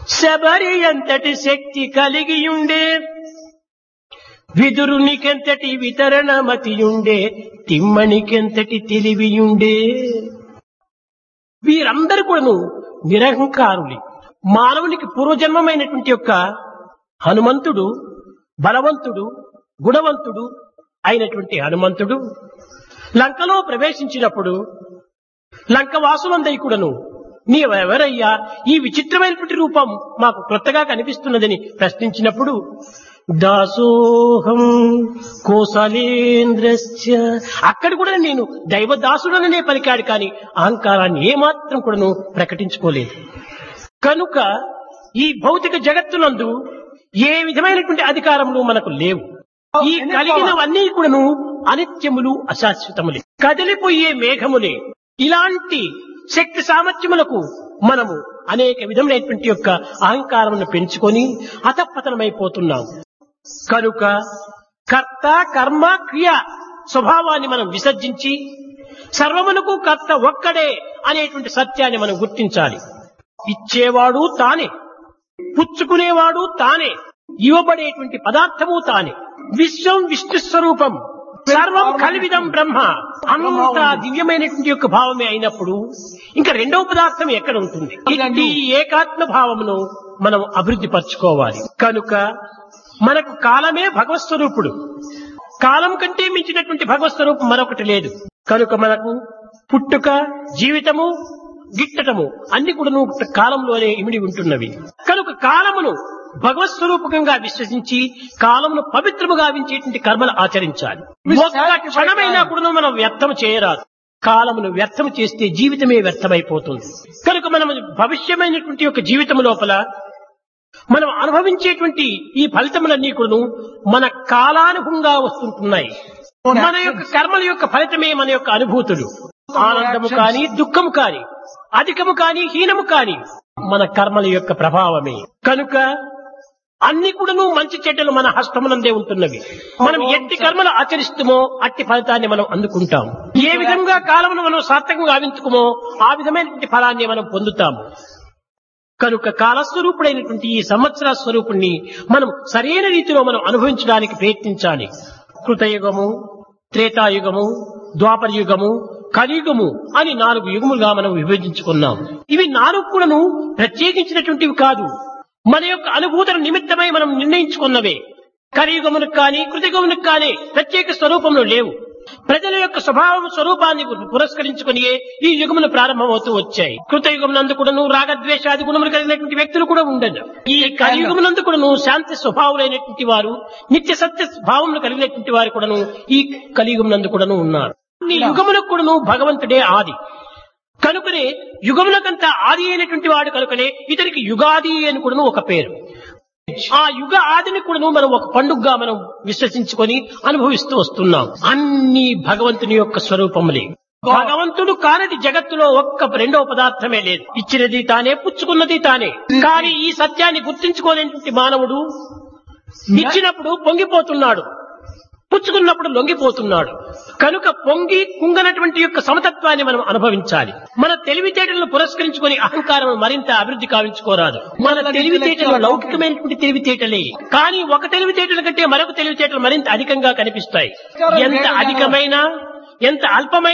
శబరి ఎంతటి శక్తి కలిగియుండే, విదురునికెంతటి వితరణమతియుండే, తిమ్మనికెంతటి తెలివియుండే. వీరందరూ కూడాను నిరహంకారులు. మానవునికి పూర్వజన్మమైనటువంటి యొక్క హనుమంతుడు బలవంతుడు గుణవంతుడు అయినటువంటి హనుమంతుడు లంకలో ప్రవేశించినప్పుడు లంకవాసులందరి కూడాను నీవెవరయ్యా, ఈ విచిత్రమైనటువంటి రూపం మాకు క్రొత్తగా కనిపిస్తున్నదని ప్రశ్నించినప్పుడు దాసోహం కోసలేంద్రస్య, అక్కడ కూడా నేను దైవదాసుడననే పలికాడు, కానీ అహంకారాన్ని ఏమాత్రం కూడాను ప్రకటించుకోలేదు. కనుక ఈ భౌతిక జగత్తునందు ఏ విధమైనటువంటి అధికారములు మనకు లేవు. ఈ కలిగినవన్నీ కూడాను అనిత్యములు అశాశ్వతములే, కదిలిపోయే మేఘములే. ఇలాంటి శక్తి సామర్థ్యములకు మనము అనేక విధములైనటువంటి యొక్క అహంకారమును పెంచుకొని అతపతనమైపోతున్నాము. కనుక కర్త కర్మ క్రియ స్వభావాన్ని మనం విసర్జించి సర్వమునకు కర్త ఒక్కడే అనేటువంటి సత్యాన్ని మనం గుర్తించాలి. ఇచ్చేవాడు తానే, పుచ్చుకునేవాడు తానే, ఇవ్వబడేటువంటి పదార్థము తానే. విశ్వం విష్ణు స్వరూపం, సర్వం కలివిదం బ్రహ్మ. అంత దివ్యమైనటువంటి యొక్క భావమే అయినప్పుడు ఇంకా రెండవ పదార్థం ఎక్కడ ఉంటుంది? ఈ ఏకాత్మ భావమును మనం అభివృద్ధి పరచుకోవాలి. కనుక మనకు కాలమే భగవత్ స్వరూపుడు. కాలం కంటే మించినటువంటి భగవత్ స్వరూపం మరొకటి లేదు. కనుక మనకు పుట్టుక, జీవితము, గిట్టటము అన్ని కూడా కాలంలోనే ఇమిడి ఉంటున్నవి. కనుక కాలమును భగవత్ స్వరూపకంగా విశ్వసించి కాలమును పవిత్రముగా గావించేటువంటి కర్మలు ఆచరించాలి. ఒక్క క్షణమైనా కూడా మనం వ్యర్థం చేయరాదు. కాలమును వ్యర్థం చేస్తే జీవితమే వ్యర్థమైపోతుంది. కనుక మనం భవిష్యమైనటువంటి యొక్క జీవితం లోపల మనం అనుభవించేటువంటి ఈ ఫలితములన్నీ కూడా మన కాలానుభవంగా వస్తుంటున్నాయి. మన యొక్క కర్మల యొక్క ఫలితమే మన యొక్క అనుభూతులు. ఆనందము కాని దుఃఖము కాని అధికము కాని హీనము కాని మన కర్మల యొక్క ప్రభావమే. కనుక అన్ని కూడాను మంచి చెడ్డలు మన హస్తమునందే ఉంటున్నవి. మనం ఎట్టి కర్మలు ఆచరిస్తామో అట్టి ఫలితాన్ని మనం అందుకుంటాం. ఏ విధంగా కాలమును మనం సార్థకంగా గావించుకోమో ఆ విధమైనటువంటి ఫలాన్ని మనం పొందుతాము. కనుక కాలస్వరూపుడైనటువంటి ఈ సంవత్సర స్వరూపుణ్ణి మనం సరైన రీతిలో మనం అనుభవించడానికి ప్రయత్నించాలి. కృతయుగము, త్రేతాయుగము, ద్వాపర యుగము, కలియుగము అని 4 యుగములుగా మనం విభజించుకున్నాం. ఇవి 4 కూడాను ప్రత్యేకించినటువంటివి కాదు, మన యొక్క అనుభూతుల నిమిత్తమై మనం నిర్ణయించుకున్నవే. కలియుగమునికి కానీ కృతయుగమునికి కానీ ప్రత్యేక స్వరూపంలో లేవు. ప్రజల యొక్క స్వరూపాన్ని పురస్కరించుకుని ఈ యుగములు ప్రారంభమవుతూ వచ్చాయి. కృతయుగమునందు కూడాను రాగద్వేషాది గుణములు కలిగినటువంటి వ్యక్తులు కూడా ఉండదు. ఈ కలియుగమునందు కూడాను శాంతి స్వభావులైనటువంటి వారు, నిత్య సత్య భావములు కలిగినటువంటి వారు కూడాను ఈ కలియుగమునందు కూడాను ఉన్నారు. ఈ యుగములకు కూడాను భగవంతుడే ఆది. కనుకనే యుగములకంతా ఆది అయినటువంటి వాడు కనుకనే ఇతనికి యుగాది అని కూడాను ఒక పేరు. ఆ యుగ ఆదిని కూడాను మనం ఒక పండుగగా మనం విశ్వసించుకొని అనుభవిస్తూ వస్తున్నాం. అన్ని భగవంతుని యొక్క స్వరూపములే. భగవంతుడు కానిది జగత్తులో ఒక్క రెండవ పదార్థమే లేదు. ఇచ్చినది తానే, పుచ్చుకున్నది తానే. కానీ ఈ సత్యాన్ని గుర్తించుకోలేనటువంటి మానవుడు ఇచ్చినప్పుడు పొంగిపోతున్నాడు, పుచ్చుకున్నప్పుడు లొంగిపోతున్నాడు. కనుక పొంగి కుంగనటువంటి యొక్క సమతత్వాన్ని మనం అనుభవించాలి. మన తెలివితేటలను పురస్కరించుకొని అహంకారం మరింత అభివృద్ధి కావించుకోరాదు. మన తెలివితేటలు లౌకికమైనటువంటి తెలివితేటలే, కానీ ఒక తెలివితేటల కంటే మరొక తెలివితేటలు మరింత అధికంగా కనిపిస్తాయి. ఎంత అధికమైన ఎంత అల్పమైన